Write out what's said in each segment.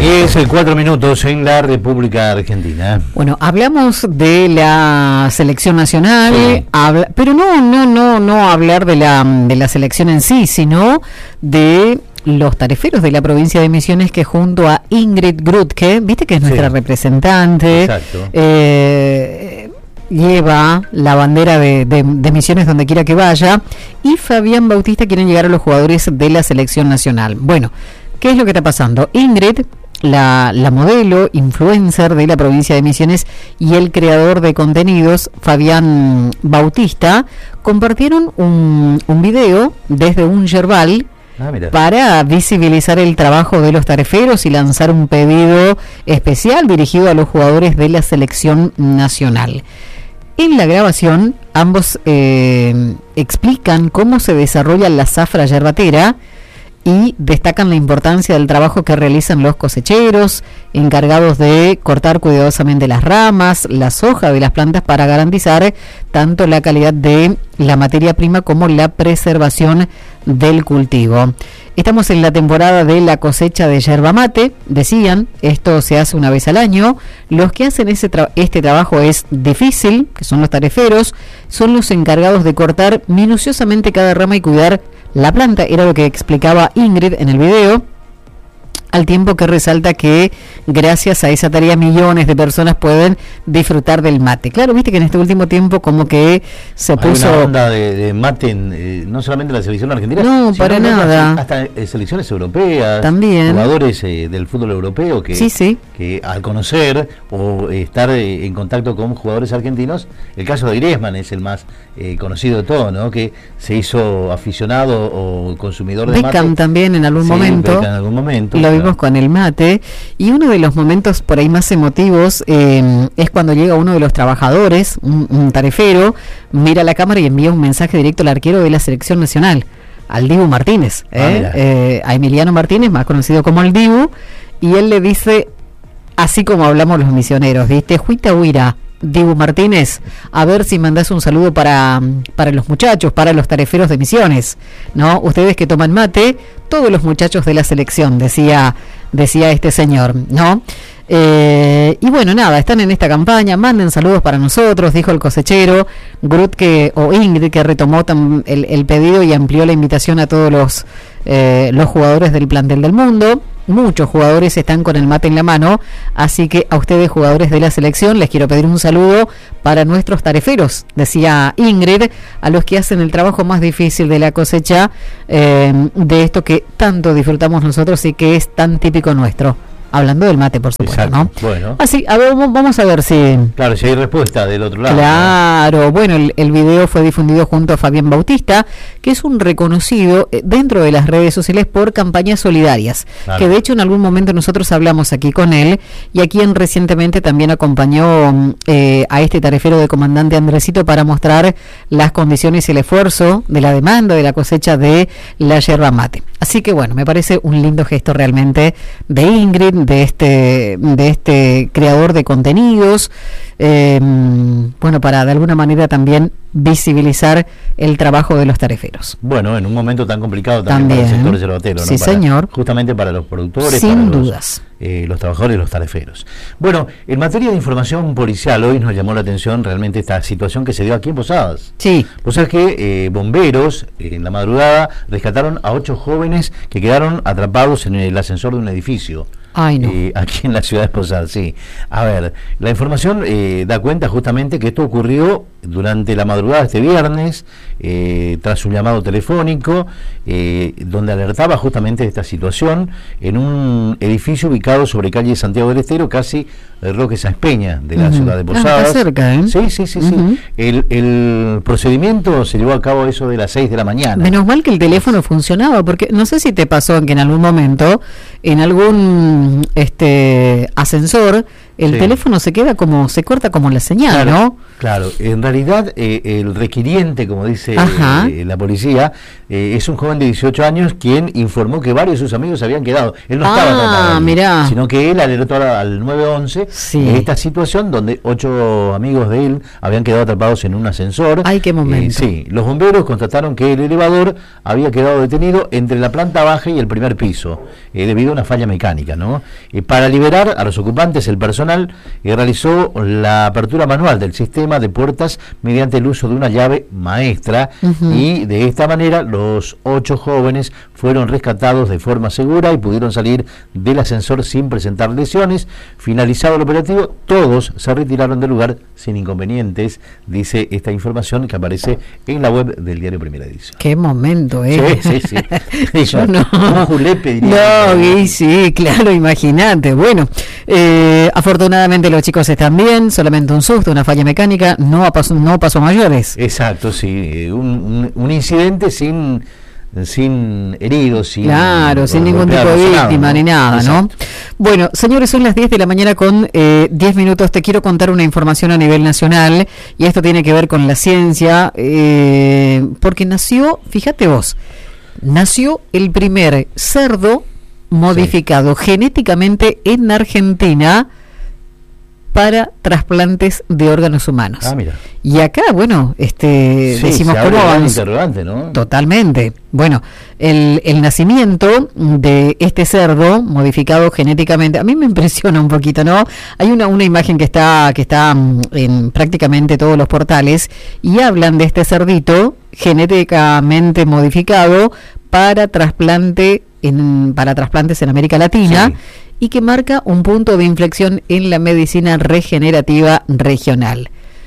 Es 4 minutos en la República Argentina. Bueno, hablamos de la selección nacional, sí. Pero no hablar de la selección en sí, sino de los tareferos de la provincia de Misiones, que junto a Ingrid Grutke, viste que es nuestra representante, lleva la bandera de Misiones donde quiera que vaya, y Fabián Bautista quieren llegar a los jugadores de la selección nacional. Bueno, ¿qué es lo que está pasando? Ingrid, la modelo, influencer de la provincia de Misiones, y el creador de contenidos, Fabián Bautista, compartieron un video desde un yerbal para visibilizar el trabajo de los tareferos y lanzar un pedido especial dirigido a los jugadores de la selección nacional. En la grabación, ambos explican cómo se desarrolla la zafra yerbatera y destacan la importancia del trabajo que realizan los cosecheros, encargados de cortar cuidadosamente las ramas, las hojas de las plantas para garantizar tanto la calidad de la materia prima como la preservación del cultivo. Estamos en la temporada de la cosecha de yerba mate, decían, esto se hace una vez al año. Los que hacen este trabajo es difícil, que son los tareferos, son los encargados de cortar minuciosamente cada rama y cuidar la planta, era lo que explicaba Ingrid en el video, al tiempo que resalta que gracias a esa tarea millones de personas pueden disfrutar del mate. Claro, viste que en este último tiempo como que se puso una onda de mate en, no solamente en la selección argentina, no, para nada, hasta selecciones europeas, también jugadores del fútbol europeo que, que al conocer o estar en contacto con jugadores argentinos, el caso de Griezmann es el más conocido de todo, ¿no? Que se hizo aficionado o consumidor de Beckham mate. También en algún momento. Beckham en algún momento. Lo vimos con el mate, y uno de los momentos por ahí más emotivos es cuando llega uno de los trabajadores, un tarefero, mira la cámara y envía un mensaje directo al arquero de la selección nacional, al Dibu Martínez, a Emiliano Martínez, más conocido como el Dibu, y él le dice, así como hablamos los misioneros, ¿viste? Juita huira, Dibu Martínez, a ver si mandás un saludo para los muchachos, para los tareferos de Misiones, ¿no? Ustedes que toman mate, todos los muchachos de la selección, decía este señor, ¿no? Y bueno, nada, están en esta campaña, manden saludos para nosotros, dijo el cosechero Grutke, o Ingrid, que retomó el pedido y amplió la invitación a todos los jugadores del plantel del mundo. Muchos jugadores están con el mate en la mano, así que a ustedes, jugadores de la selección, les quiero pedir un saludo para nuestros tareferos, decía Ingrid, a los que hacen el trabajo más difícil de la cosecha, de esto que tanto disfrutamos nosotros y que es tan típico nuestro. Hablando del mate, por supuesto. Exacto. ¿No? Bueno. Así, a ver, vamos a ver si... Claro, si hay respuesta del otro lado. Claro, ¿no? Bueno, el video fue difundido junto a Fabián Bautista, que es un reconocido dentro de las redes sociales por campañas solidarias, claro, que de hecho en algún momento nosotros hablamos aquí con él, y a quien recientemente también acompañó a este tarefero de Comandante Andresito para mostrar las condiciones y el esfuerzo de la demanda de la cosecha de la yerba mate. Así que bueno, me parece un lindo gesto realmente de Ingrid, de este creador de contenidos, bueno, para de alguna manera también visibilizar el trabajo de los tareferos. Bueno, en un momento tan complicado también para el sector yerbatero, ¿no? Sí, señor. Justamente para los productores, sin para dudas. Los trabajadores y los tareferos. Bueno, en materia de información policial, hoy nos llamó la atención realmente esta situación que se dio aquí en Posadas. Sí. Vos sabés que bomberos en la madrugada rescataron a 8 jóvenes que quedaron atrapados en el ascensor de un edificio. Ay, no. Aquí en la ciudad de Posadas, sí. A ver, la información da cuenta justamente que esto ocurrió durante la madrugada de este viernes, tras un llamado telefónico, donde alertaba justamente de esta situación en un edificio ubicado sobre calle Santiago del Estero, casi Roque Sáenz Peña de la ciudad de Posadas. Está cerca, ¿eh? Sí. El procedimiento se llevó a cabo a eso de las 6 de la mañana. Menos mal que el teléfono funcionaba, porque no sé si te pasó que en algún momento, en algún ascensor, el teléfono se corta como la señal, claro, ¿no? Claro, en realidad el requiriente, como dice la policía, es un joven de 18 años quien informó que varios de sus amigos se habían quedado. Él no estaba atrapado, mirá. sino que él alertó al 911 de esta situación donde 8 amigos de él habían quedado atrapados en un ascensor. ¡Ay, qué momento! Sí, los bomberos constataron que el elevador había quedado detenido entre la planta baja y el primer piso, debido a una falla mecánica, ¿no? Para liberar a los ocupantes, el personal realizó la apertura manual del sistema de puertas mediante el uso de una llave maestra, y de esta manera los 8 jóvenes fueron rescatados de forma segura y pudieron salir del ascensor sin presentar lesiones. Finalizado el operativo, todos se retiraron del lugar sin inconvenientes, dice esta información que aparece en la web del diario Primera Edición. ¡Qué momento, Sí. Yo no. Un julepe, diría. No, sí, claro, imagínate. Bueno, afortunadamente los chicos están bien, solamente un susto, una falla mecánica, no pasó a mayores. Exacto, sí, un incidente sin heridos, sin ningún tipo de víctima, ¿no? Ni nada, exacto. ¿No? Bueno, señores, son las 10 de la mañana con 10 minutos. Te quiero contar una información a nivel nacional, y esto tiene que ver con la ciencia, porque fíjate vos, nació el primer cerdo modificado genéticamente en Argentina para trasplantes de órganos humanos. Mira. Y acá, bueno, decimos cómo vamos. Interrogante, ¿no? Totalmente. Bueno, el nacimiento de este cerdo modificado genéticamente, a mí me impresiona un poquito, ¿no? Hay una imagen que está en prácticamente todos los portales, y hablan de este cerdito genéticamente modificado para trasplantes en América Latina. Sí. Y que marca un punto de inflexión en la medicina regenerativa regional.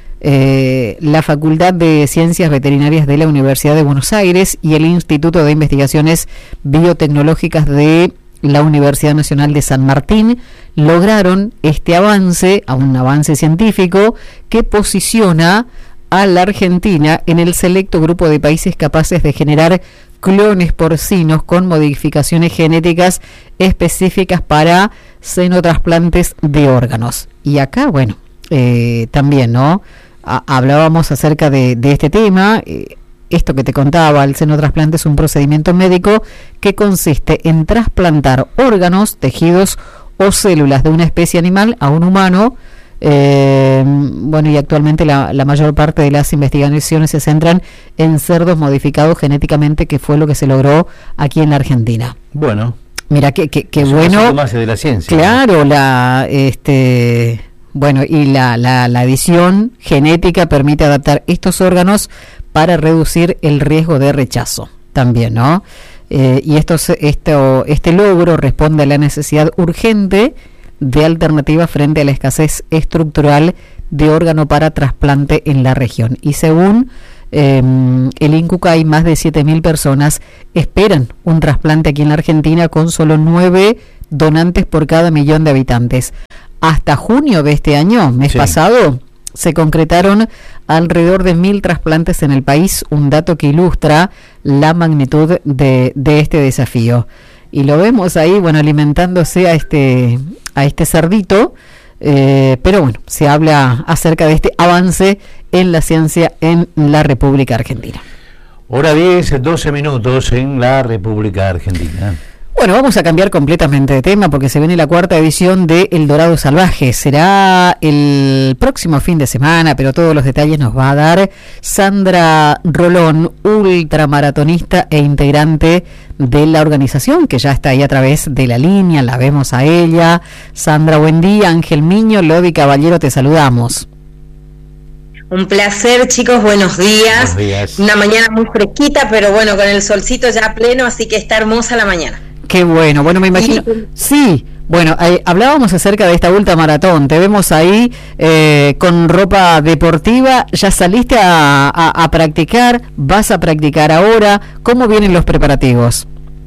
La Facultad de Ciencias Veterinarias de la Universidad de Buenos Aires y el Instituto de Investigaciones Biotecnológicas de la Universidad Nacional de San Martín lograron este avance, un avance científico que posiciona a la Argentina en el selecto grupo de países capaces de generar clones porcinos con modificaciones genéticas específicas para xenotrasplantes de órganos. Y acá, bueno, también, ¿no? Hablábamos acerca de este tema. Esto que te contaba, el xenotrasplante es un procedimiento médico que consiste en trasplantar órganos, tejidos o células de una especie animal a un humano. Bueno, y actualmente la mayor parte de las investigaciones se centran en cerdos modificados genéticamente, que fue lo que se logró aquí en la Argentina. Bueno, mira qué bueno. Más de la ciencia. Claro, bueno, y la edición genética permite adaptar estos órganos para reducir el riesgo de rechazo también, ¿no? Y este logro responde a la necesidad urgente de alternativa frente a la escasez estructural de órgano para trasplante en la región. Y según el INCUCAI, más de 7.000 personas esperan un trasplante aquí en la Argentina, con solo 9 donantes por cada 1.000.000 de habitantes. Hasta junio de este año, mes pasado, se concretaron alrededor de 1.000 trasplantes en el país, un dato que ilustra la magnitud de este desafío. Y lo vemos ahí, bueno, alimentándose a este cerdito, pero bueno, se habla acerca de este avance en la ciencia en la República Argentina. Hora 10, 12 minutos en la República Argentina. Bueno, vamos a cambiar completamente de tema porque se viene la 4ª edición de El Dorado Salvaje. Será el próximo fin de semana, pero todos los detalles nos va a dar Sandra Rolón, ultramaratonista e integrante de la organización, que ya está ahí a través de la línea. La vemos a ella. Sandra, buen día. Ángel Miño, Lodi Caballero, te saludamos. Un placer, chicos, buenos días. Una mañana muy fresquita, pero bueno, con el solcito ya pleno, así que está hermosa la mañana. Qué bueno, me imagino. Sí, bueno, hablábamos acerca de esta ultramaratón. Te vemos ahí con ropa deportiva. ¿Ya saliste a practicar? ¿Vas a practicar ahora? ¿Cómo vienen los preparativos?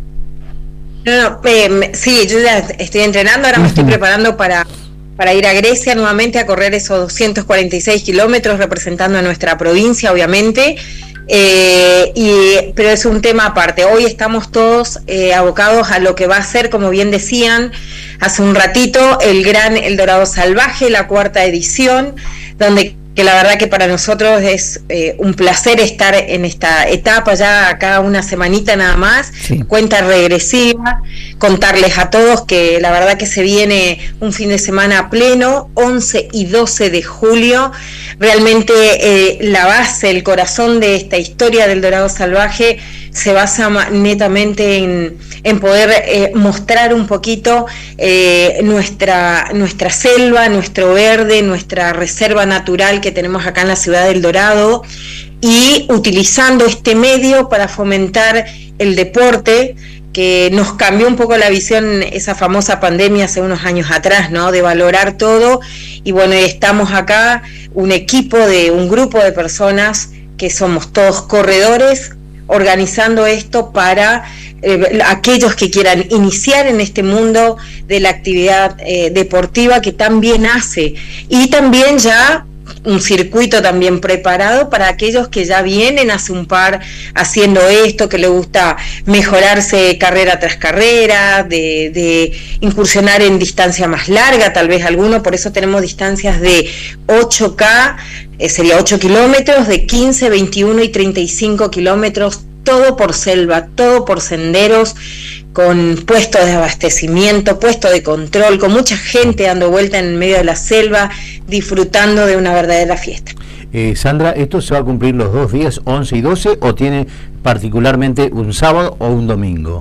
Sí, yo ya estoy entrenando. Ahora me estoy preparando para ir a Grecia nuevamente a correr esos 246 kilómetros representando a nuestra provincia, obviamente. pero es un tema aparte. Hoy estamos todos abocados a lo que va a ser, como bien decían hace un ratito, el Gran El Dorado Salvaje, la 4ª edición, donde que la verdad que para nosotros es un placer estar en esta etapa, ya acá una semanita nada más, sí. Cuenta regresiva, contarles a todos que la verdad que se viene un fin de semana pleno, 11 y 12 de julio, realmente la base, el corazón de esta historia del Dorado Salvaje se basa netamente en poder mostrar un poquito nuestra selva, nuestro verde, nuestra reserva natural que tenemos acá en la ciudad del Dorado, y utilizando este medio para fomentar el deporte, que nos cambió un poco la visión, esa famosa pandemia hace unos años atrás, ¿no? De valorar todo, y bueno, estamos acá, un grupo de personas que somos todos corredores, organizando esto para aquellos que quieran iniciar en este mundo de la actividad deportiva que tan bien hace, y también ya un circuito también preparado para aquellos que ya vienen hace un par haciendo esto, que les gusta mejorarse carrera tras carrera, de incursionar en distancia más larga, tal vez alguno, por eso tenemos distancias de 8K, sería 8 kilómetros, de 15, 21 y 35 kilómetros, todo por selva, todo por senderos, con puestos de abastecimiento, puestos de control, con mucha gente dando vuelta en medio de la selva, disfrutando de una verdadera fiesta. Sandra, ¿esto se va a cumplir los 2 días, 11 y 12, o tiene particularmente un sábado o un domingo?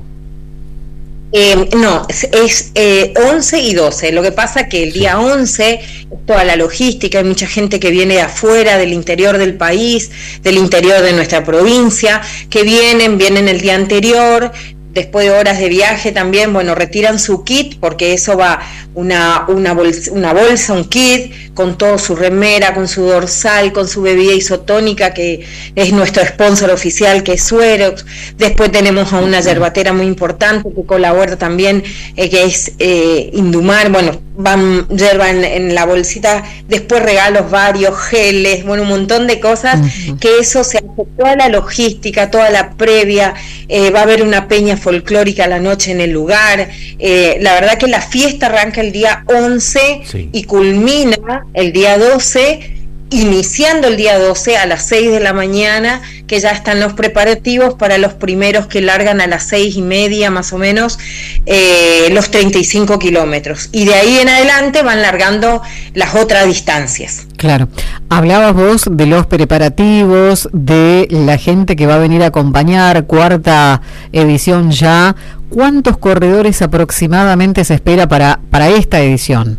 No, es 11 y 12. Lo que pasa que el día 11 toda la logística, hay mucha gente que viene de afuera, del interior del país, del interior de nuestra provincia, que vienen el día anterior, después de horas de viaje también, bueno, retiran su kit, porque eso va una bolsa, un kit, con todo su remera, con su dorsal, con su bebida isotónica, que es nuestro sponsor oficial, que es Suerox. Después tenemos a una yerbatera muy importante que colabora también, que es Indumar, bueno, van yerba en la bolsita, después regalos varios, geles, bueno, un montón de cosas, que eso se hace toda la logística, toda la previa, va a haber una peña folclórica a la noche en el lugar, la verdad que la fiesta arranca el día 11 sí. Y culmina el día 12, iniciando el día 12 a las 6 de la mañana, que ya están los preparativos para los primeros que largan a las 6:30 más o menos, los 35 kilómetros, y de ahí en adelante van largando las otras distancias. Claro, hablabas vos de los preparativos, de la gente que va a venir a acompañar, 4ª edición ya. ¿Cuántos corredores aproximadamente se espera para esta edición?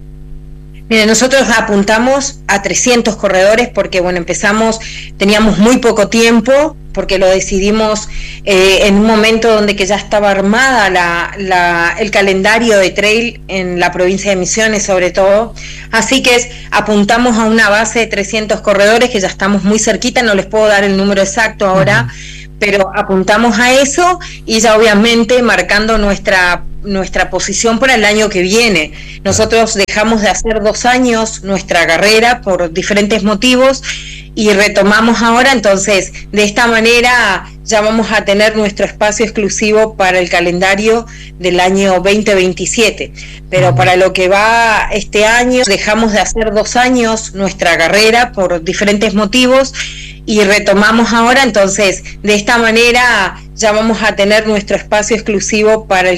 Mira, nosotros apuntamos a 300 corredores porque, bueno, teníamos muy poco tiempo, porque lo decidimos en un momento donde que ya estaba armada el calendario de trail en la provincia de Misiones sobre todo, así que apuntamos a una base de 300 corredores, que ya estamos muy cerquita, no les puedo dar el número exacto ahora, pero apuntamos a eso, y ya obviamente marcando nuestra posición para el año que viene. Nosotros dejamos de hacer 2 años nuestra carrera por diferentes motivos y retomamos ahora, entonces de esta manera ya vamos a tener nuestro espacio exclusivo para el calendario del año 2027, pero para lo que va este año dejamos de hacer 2 años nuestra carrera por diferentes motivos y retomamos ahora, entonces de esta manera ya vamos a tener nuestro espacio exclusivo para el